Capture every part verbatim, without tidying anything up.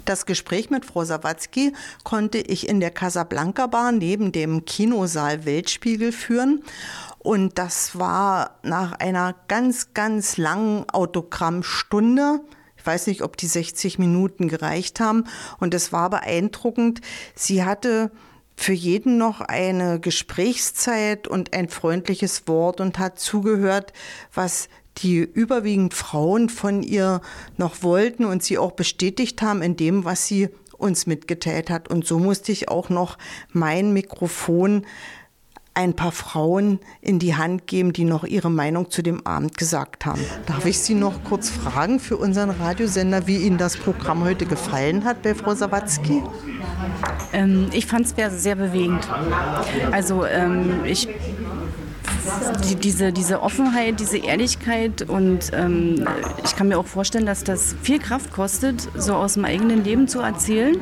Das Gespräch mit Frau Sawatzki konnte ich in der Casablanca Bar neben dem Kinosaal Weltspiegel führen. Und das war nach einer ganz, ganz langen Autogrammstunde. Ich weiß nicht, ob die sechzig Minuten gereicht haben. Und es war beeindruckend. Sie hatte für jeden noch eine Gesprächszeit und ein freundliches Wort und hat zugehört, was die überwiegend Frauen von ihr noch wollten und sie auch bestätigt haben in dem, was sie uns mitgeteilt hat. Und so musste ich auch noch mein Mikrofon ein paar Frauen in die Hand geben, die noch ihre Meinung zu dem Abend gesagt haben. Darf ich Sie noch kurz fragen für unseren Radiosender, wie Ihnen das Programm heute gefallen hat bei Frau Sawatzki? Ähm, ich fand es sehr bewegend. Also ähm, ich Die, diese, diese Offenheit, diese Ehrlichkeit und ähm, ich kann mir auch vorstellen, dass das viel Kraft kostet, so aus dem eigenen Leben zu erzählen.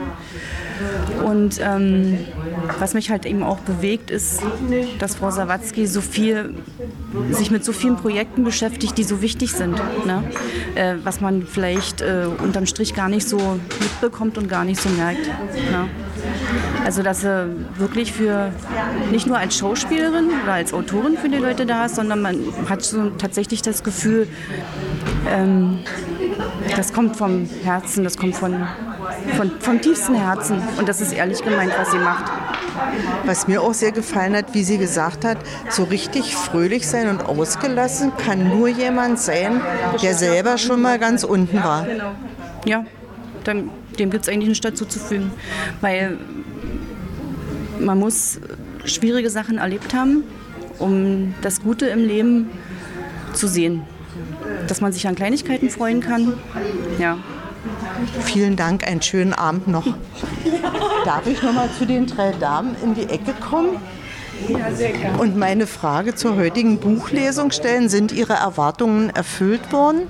Und ähm, was mich halt eben auch bewegt, ist, dass Frau Sawatzki so viel, sich mit so vielen Projekten beschäftigt, die so wichtig sind, ne? äh, was man vielleicht äh, unterm Strich gar nicht so mitbekommt und gar nicht so merkt. Ne? Also dass sie wirklich für, nicht nur als Schauspielerin oder als Autorin für die Leute da ist, sondern man hat so tatsächlich das Gefühl, ähm, das kommt vom Herzen, das kommt von, von, vom tiefsten Herzen und das ist ehrlich gemeint, was sie macht. Was mir auch sehr gefallen hat, wie sie gesagt hat, so richtig fröhlich sein und ausgelassen kann nur jemand sein, der selber schon mal ganz unten war. Genau. Ja, dann, dem gibt es eigentlich nichts dazu zu fügen, weil man muss schwierige Sachen erlebt haben, um das Gute im Leben zu sehen. Dass man sich an Kleinigkeiten freuen kann. Ja. Vielen Dank, einen schönen Abend noch. Darf ich noch mal zu den drei Damen in die Ecke kommen? Ja, sehr gerne. Und meine Frage zur heutigen Buchlesung stellen. Sind Ihre Erwartungen erfüllt worden?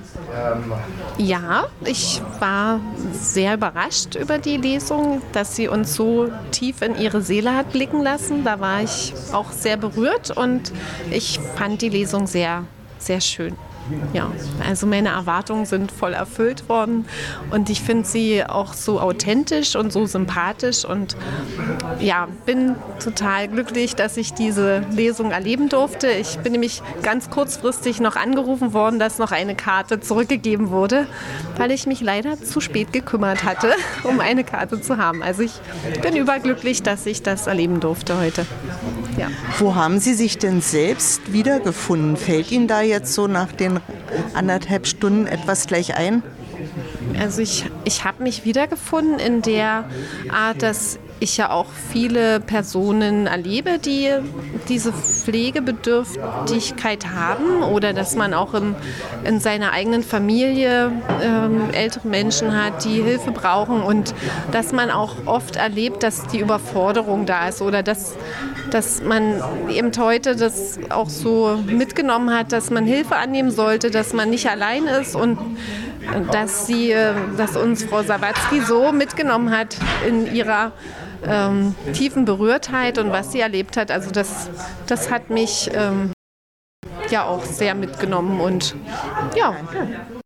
Ja, ich war sehr überrascht über die Lesung, dass sie uns so tief in ihre Seele hat blicken lassen. Da war ich auch sehr berührt und ich fand die Lesung sehr, sehr schön. Ja, also meine Erwartungen sind voll erfüllt worden und ich finde sie auch so authentisch und so sympathisch und ja, bin total glücklich, dass ich diese Lesung erleben durfte. Ich bin nämlich ganz kurzfristig noch angerufen worden, dass noch eine Karte zurückgegeben wurde, weil ich mich leider zu spät gekümmert hatte, um eine Karte zu haben. Also ich bin überglücklich, dass ich das erleben durfte heute. Ja. Wo haben Sie sich denn selbst wiedergefunden? Fällt Ihnen da jetzt so nach den anderthalb Stunden etwas gleich ein? Also ich, ich habe mich wiedergefunden in der Art, dass ich ja auch viele Personen erlebe, die diese Pflegebedürftigkeit haben oder dass man auch im, in seiner eigenen Familie ähm, ältere Menschen hat, die Hilfe brauchen und dass man auch oft erlebt, dass die Überforderung da ist oder dass, dass man eben heute das auch so mitgenommen hat, dass man Hilfe annehmen sollte, dass man nicht allein ist und dass, sie, dass uns Frau Sawatzki so mitgenommen hat in ihrer ähm, tiefen Berührtheit und was sie erlebt hat. Also das, das hat mich ähm, ja auch sehr mitgenommen und ja.